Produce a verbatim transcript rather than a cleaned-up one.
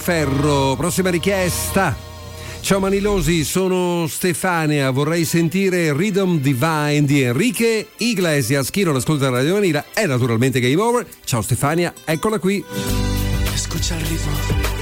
Ferro, prossima richiesta. Ciao Manilosi, sono Stefania, vorrei sentire Rhythm Divine di Enrique Iglesias. Chi non ascolta la Radio Vanilla è naturalmente Game Over. Ciao Stefania, eccola qui. Escucha el ritmo.